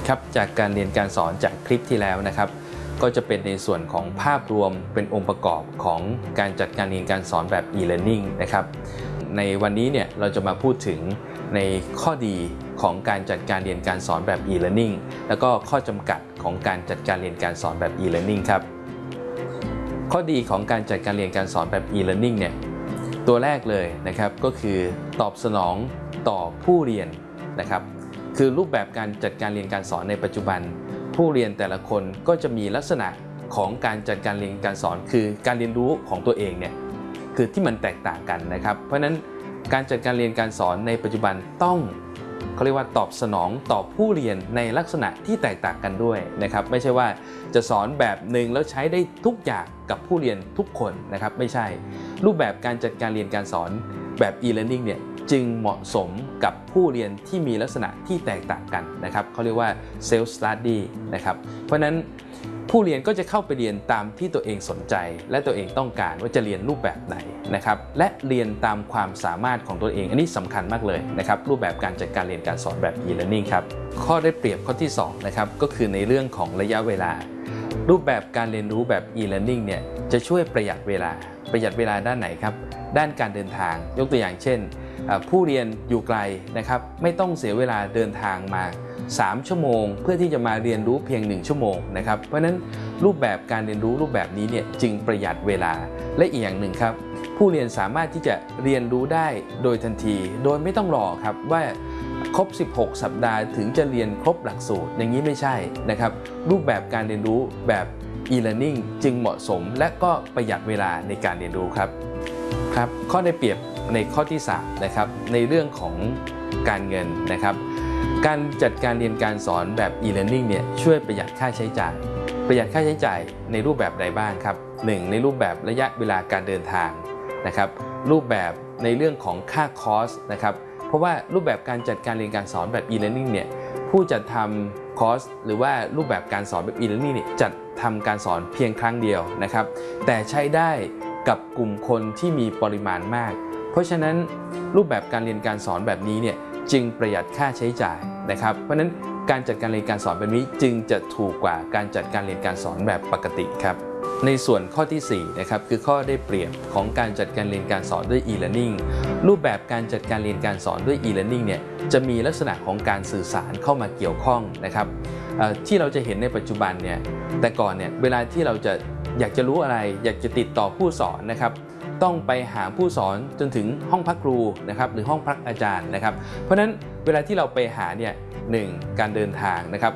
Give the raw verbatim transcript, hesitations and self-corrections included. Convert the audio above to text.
ครับจากการเรียนการสอนจากคลิปที่แล้วนะครับก็จะเป็นในส่วนของภาพรวมเป็นองค์ประกอบของการจัดการเรียนการสอนแบบ e-learning นะครับในวันนี้เนี่ยเราจะมาพูดถึงในข้อดีของการจัดการเรียนการสอนแบบ e-learning แล้วก็ข้อจำกัดของการจัดการเรียนการสอนแบบ e-learning ครับข้อดีของการจัดการเรียนการสอนแบบ e-learning เนี่ยตัวแรกเลยนะครับก็คือตอบสนองต่อผู้เรียนนะครับคือรูปแบบการจัดการเรียนการสอนในปัจจุบันผู้เรียนแต่ละคนก็จะมีลักษณะของการจัดการเรียนการสอนคือการเรียนรู้ของตัวเองเนี่ยคือที่มันแตกต่างกันนะครับเพราะฉะนั้นการจัดการเรียนการสอนในปัจจุบันต้องเขาเรียกว่าตอบสนองต่อผู้เรียนในลักษณะที่แตกต่างกันด้วยนะครับไม่ใช่ว่าจะสอนแบบหนึ่งแล้วใช้ได้ทุกอย่างกับผู้เรียนทุกคนนะครับไม่ใช่รูปแบบการจัดการเรียนการสอนแบบ e-learning เนี่ยจึงเหมาะสมกับผู้เรียนที่มีลักษณะที่แตกต่างกันนะครับเขาเรียกว่า self study นะครับเพราะฉะนั้นผู้เรียนก็จะเข้าไปเรียนตามที่ตัวเองสนใจและตัวเองต้องการว่าจะเรียนรูปแบบไหนนะครับและเรียนตามความสามารถของตัวเองอันนี้สำคัญมากเลยนะครับรูปแบบการจัดการเรียนการสอนแบบ e-learning ครับข้อได้เปรียบข้อที่สองนะครับก็คือในเรื่องของระยะเวลารูปแบบการเรียนรู้แบบ e-learning เนี่ยจะช่วยประหยัดเวลาประหยัดเวลาด้านไหนครับด้านการเดินทางยกตัวอย่างเช่นผู้เรียนอยู่ไกลนะครับไม่ต้องเสียเวลาเดินทางมาสามชั่วโมงเพื่อที่จะมาเรียนรู้เพียงหนึ่งชั่วโมงนะครับเพราะฉะนั้นรูปแบบการเรียนรู้รูปแบบนี้เนี่ยจึงประหยัดเวลาและอีกอย่างหนึ่งครับผู้เรียนสามารถที่จะเรียนรู้ได้โดยทันทีโดยไม่ต้องรอครับว่าครบสิบหกสัปดาห์ถึงจะเรียนครบหลักสูตรอย่างนี้ไม่ใช่นะครับรูปแบบการเรียนรู้แบบ e-learning จึงเหมาะสมและก็ประหยัดเวลาในการเรียนรู้ครับครับข้อได้เปรียบในข้อที่สามนะครับในเรื่องของการเงินนะครับการจัดการเรียนการสอนแบบ e-learning เนี่ยช่วยประหยัดค่าใช้จ่ายประหยัดค่าใช้จ่ายในรูปแบบใดบ้างครับหนึ่งในรูปแบบระยะเวลาการเดินทางนะครับรูปแบบในเรื่องของค่าคอร์สนะครับเพราะว่ารูปแบบการจัดการเรียนการสอนแบบ e-learning เนี่ยผู้จัดทำคอร์สหรือว่ารูปแบบการสอนแบบ e-learning เนี่ยจัดทำการสอนเพียงครั้งเดียวนะครับแต่ใช้ได้กับกลุ่มคนที่มีปริมาณมากเพราะฉะนั้นรูปแบบการเรียนการสอนแบบนี้เนี่ยจึงประหยัดค่าใช้จ่ายนะครับเพราะฉะนั้นการจัดการเรียนการสอนแบบนี้จึงจะถูกกว่าการจัดการเรียนการสอนแบบปกติครับในส่วนข้อที่สี่นะครับคือข้อได้เปรียบของการจัดการเรียนการสอนด้วย e-learning รูปแบบการจัดการเรียนการสอนด้วย e-learning เนี่ยจะมีลักษณะของการสื่อสารเข้ามาเกี่ยวข้องนะครับที่เราจะเห็นในปัจจุบันเนี่ยแต่ก่อนเนี่ยเวลาที่เราจะอยากจะรู้อะไรอยากจะติดต่อผู้สอนนะครับต้องไปหาผู้สอนจนถึงห้องพักครูนะครับหรือห้องพักอาจารย์นะครับเพราะฉะนั้นเวลาที่เราไปหาเนี่ยหนึ่งการเดินทางนะครับ